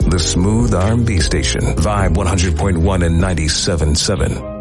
The smooth R&B station, Vibe 100.1 and 97.7.